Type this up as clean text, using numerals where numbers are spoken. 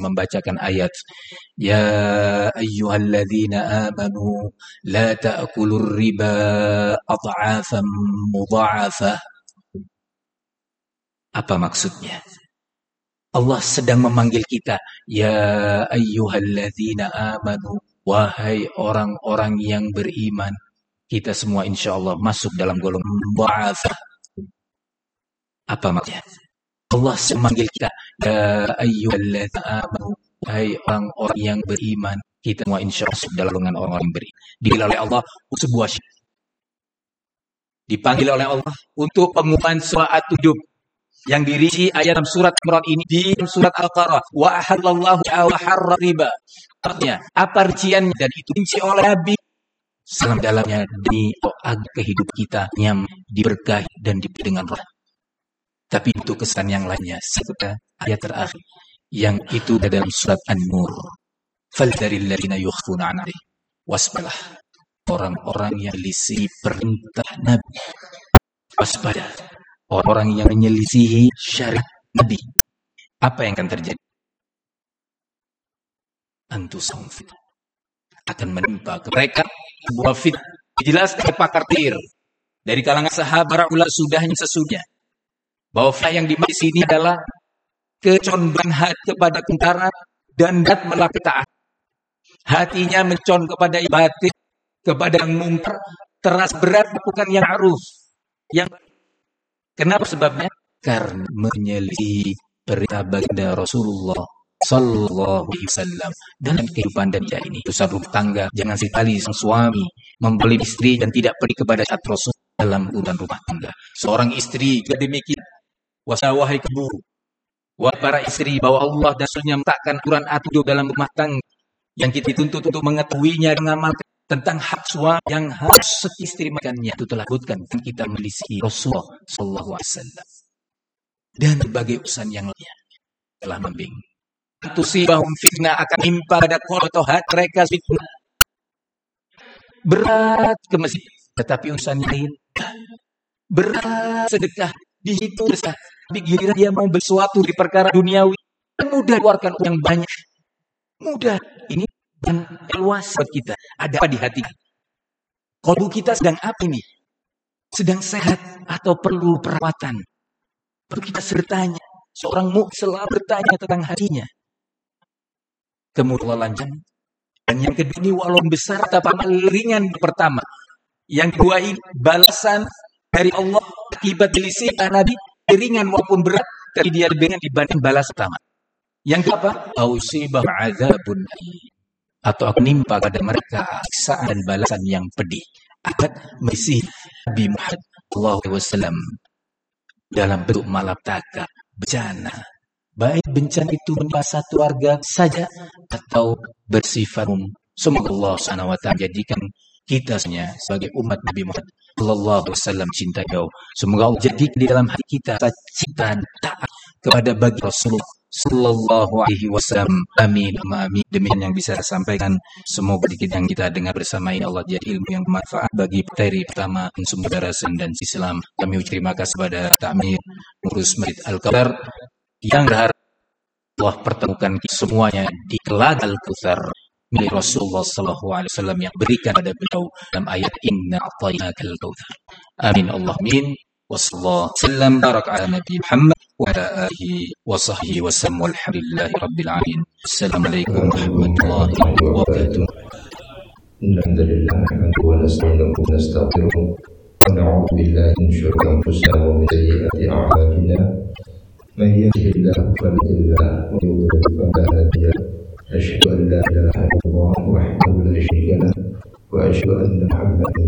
membacakan ayat ya ayyuhalladzina amanu la ta'kulur riba adha'afan mudha'afah. Apa maksudnya? Allah sedang memanggil kita, ya ayyuhalladzina amanu, wahai orang-orang yang beriman. Kita semua insyaallah masuk dalam golongan mudha'afah. Apa maksudnya? Allah memanggil kita, ya ayyuhalladzina amanu, wahai orang-orang yang beriman. Kita semua insyaallah masuk dalam golongan orang-orang yang beriman. Dipanggil oleh Allah sebuah syarat. Dipanggil oleh Allah untuk pengumuman surat hidup yang dirinci ayat dalam surat Imran ini di surat Al-Qur'an, wa ahallallahu wa harra riba. Artinya, apa rinciannya dan itu dirinci oleh Nabi salam dalamnya demi agar kehidupan kita yang diberkahi dan dipenuhi dengan rahmat. Tapi untuk kesan yang lainnya, serta ayat terakhir yang itu dalam surat An-Nur. Faldaril ladzina yukhfuna 'an amri wasbalah. Orang-orang yang menyelisihi perintah Nabi. Waspada. Orang yang menyelisihi syariat Nabi. Apa yang akan terjadi? Antusum fitnah. Akan menimpa ke mereka sebuah fitnah. Dijelaskan oleh pakar tafsir dari kalangan sahabat ulama sudahnya sesudahnya bahwa fitnah yang dimaksud di sini adalah kecondongan hati kepada kentara dan dat melakukan taat. Hatinya mencon kepada ibadah, kepada yang mungkar, teras berat bukan yang ma'ruf. Yang kenapa sebabnya? Karena menyelisihi perintah baginda Rasulullah sallallahu alaihi wasallam dalam kehidupan dunia ini. Dosa rumah tangga, jangan sekali sang suami membeli istri dan tidak pergi kepada syariat Rasul dalam urusan rumah tangga. Seorang istri juga demikian. Wahai ibu, wahai para istri, bahwa Allah dan Rasulnya meletakkan aturan hidup dalam rumah tangga yang kita dituntut untuk mengetahuinya dan mengamalkan tentang hak suami yang harus setiap istri makannya. Itu telah disebutkan kita melisihi Rasulullah sallallahu alaihi wasallam dan berbagai urusan yang lainnya telah membimbing. Tusibahum fitnah akan menimpa pada atau hati mereka fitnah berat ke masjid, tetapi urusan yang lain berat sedekah di situ besar. Tapi giliran dia mau bersuatu di perkara duniawi, mudah keluarkan yang banyak. Mudah. Ini dan luas buat kita. Ada apa di hati? Kalbu kita sedang apa ini? Sedang sehat atau perlu perawatan? Perlu kita bertanya. Seorang mukmin selalu bertanya tentang hatinya. Kemudian Allah lanjutkan. Dan yang kedua ini walaupun besar tapi ringan pertama. Yang kedua ini balasan dari Allah akibat selisih Nabi ringan walaupun berat, tapi dia lebih ringan dibanding balas pertama. Yang kedua apa? Ausibah azabun atau akan menimpa pada mereka siksaan dan balasan yang pedih. Akibat menyelisihi Nabi Muhammad sallallahu alaihi wasallam dalam bentuk malapetaka, bencana. Baik bencana itu menimpa satu warga saja atau bersifat umum. Semoga Allah Subhanahu wa taala jadikan kita sebagai umat Nabi Muhammad sallallahu alaihi wasallam cinta jauh. Semoga Allah jadikan di dalam hati kita cinta dan taat kepada bagi Rasulullah sallallahu alaihi wasallam. Amin. Amin. Demikian yang bisa saya sampaikan. Semoga yang kita dengar bersama ini Allah jadi ilmu yang bermanfaat bagi materi pertama sumber darasan dan Islam. Kami terima kasih kepada Ta'mir Pengurus Masjid Al-Kautsar yang berharap Allah pertemukan kita semuanya di telaga Al-Kautsar milik Rasulullah sallallahu alaihi wasallam yang berikan pada beliau dalam ayat inna a'tainakal kautsar. Amin Allahumma wa sallallahu wasallam barak ala nabi Muhammad wa ala alihi wa sahbihi wa sallam walhamdulillahi rabbil alamin. Assalamualaikum warahmatullahi wabarakatuh. Alhamdulillah wa nasta'inuhu wa nastaghfiruh wa na'udzu billahi min shururi anfusina wa min sayyiati a'malina. Man yahdihillahu fala mudilla lahu wa man yudlil fala hadiya lahu. أشهد أن لا إله إلا الله وحده لا شريك له وأشهد أن محمدا